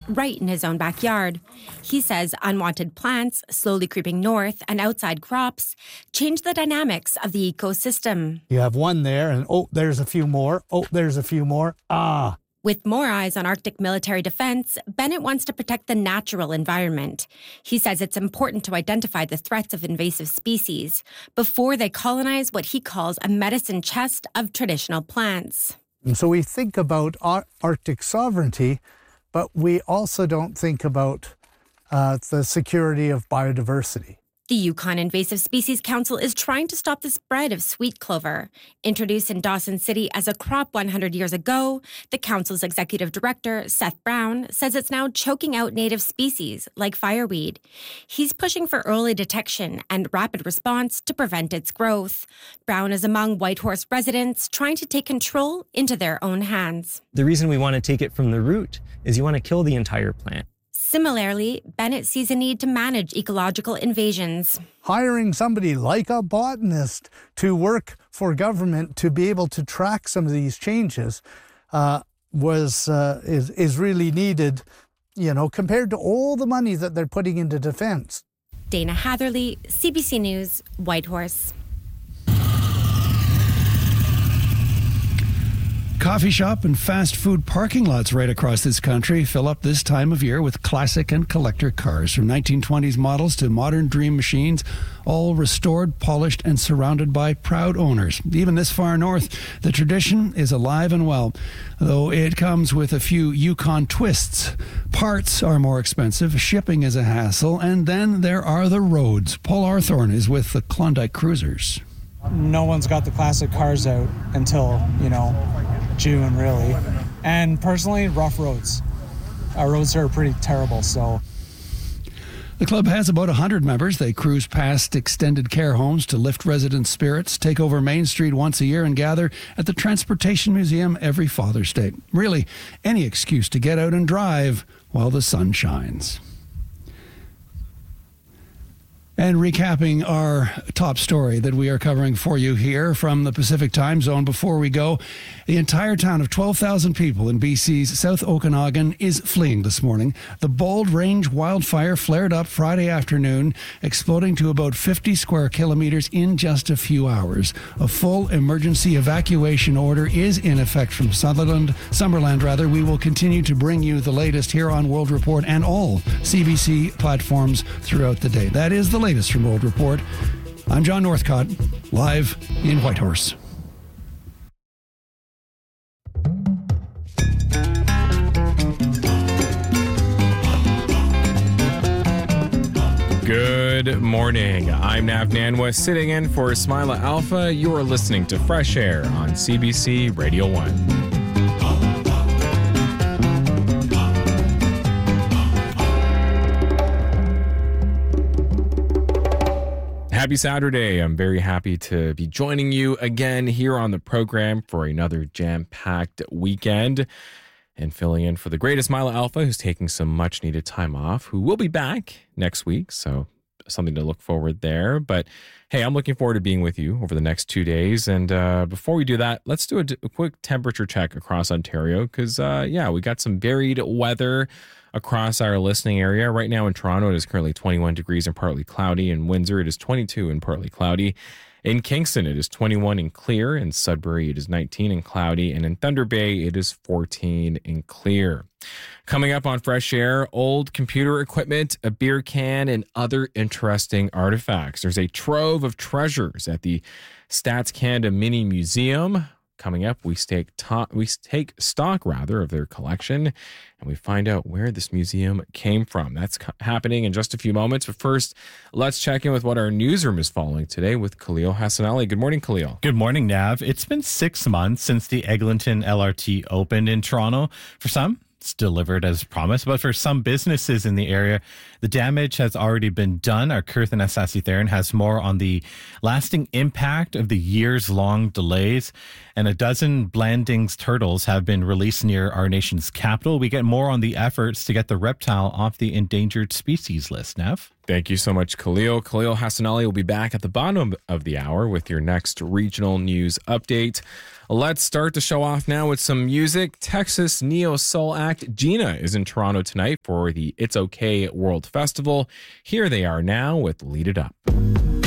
right in his own backyard. He says unwanted plants slowly creeping north and outside crops change the dynamics of the ecosystem. You have one there and, there's a few more. There's a few more. With more eyes on Arctic military defense, Bennett wants to protect the natural environment. He says it's important to identify the threats of invasive species before they colonize what he calls a medicine chest of traditional plants. And so we think about Arctic sovereignty, but we also don't think about the security of biodiversity. The Yukon Invasive Species Council is trying to stop the spread of sweet clover. Introduced in Dawson City as a crop 100 years ago, the council's executive director, Seth Brown, says it's now choking out native species like fireweed. He's pushing for early detection and rapid response to prevent its growth. Brown is among Whitehorse residents trying to take control into their own hands. The reason we want to take it from the root is you want to kill the entire plant. Similarly, Bennett sees a need to manage ecological invasions. Hiring somebody like a botanist to work for government to be able to track some of these changes is really needed, compared to all the money that they're putting into defense. Dana Hatherley, CBC News, Whitehorse. Coffee shop and fast food parking lots right across this country fill up this time of year with classic and collector cars, from 1920s models to modern dream machines, all restored, polished, and surrounded by proud owners. Even this far north, the tradition is alive and well, though it comes with a few Yukon twists. Parts are more expensive, shipping is a hassle, and then there are the roads. Paul Arthorne is with the Klondike Cruisers. No one's got the classic cars out until, June, really. And personally, rough roads. Our roads are pretty terrible, so. The club has about 100 members. They cruise past extended care homes to lift residents' spirits, take over Main Street once a year, and gather at the Transportation Museum every Father's Day. Really, any excuse to get out and drive while the sun shines. And recapping our top story that we are covering for you here from the Pacific Time Zone before we go, the entire town of 12,000 people in BC's South Okanagan is fleeing this morning. The Bald Range wildfire flared up Friday afternoon, exploding to about 50 square kilometers in just a few hours. A full emergency evacuation order is in effect from Summerland. We will continue to bring you the latest here on World Report and all CBC platforms throughout the day. That is the latest from World Report. I'm John Northcott, live in Whitehorse. Good morning. I'm Nav Nanwa, sitting in for Ismaila Alpha. You are listening to Fresh Air on CBC Radio 1. Happy Saturday. I'm very happy to be joining you again here on the program for another jam-packed weekend and filling in for the great Ismaila Alpha, who's taking some much-needed time off, who will be back next week, so something to look forward there. But hey, I'm looking forward to being with you over the next 2 days. And before we do that, let's do a quick temperature check across Ontario because, we got some varied weather across our listening area. Right now in Toronto, it is currently 21 degrees and partly cloudy. In Windsor, it is 22 and partly cloudy. In Kingston, it is 21 and clear. In Sudbury, it is 19 and cloudy. And in Thunder Bay, it is 14 and clear. Coming up on Fresh Air, old computer equipment, a beer can, and other interesting artifacts. There's a trove of treasures at the Stats Canada Mini Museum. Coming up, we take stock of their collection, and we find out where this museum came from. That's happening in just a few moments. But first, let's check in with what our newsroom is following today with Khalil Hassan Ali. Good morning, Khalil. Good morning, Nav. It's been 6 months since the Eglinton LRT opened in Toronto. For some, it's delivered as promised, but for some businesses in the area, the damage has already been done. Our Kirthan Asasi Theron has more on the lasting impact of the years-long delays, and a dozen Blandings turtles have been released near our nation's capital. We get more on the efforts to get the reptile off the endangered species list, Nav. Thank you so much, Khalil. Khalil Hassanali will be back at the bottom of the hour with your next regional news update. Let's start the show off now with some music. Texas neo-soul act Gina is in Toronto tonight for the It's Okay World Festival. Here they are now with Lead It Up.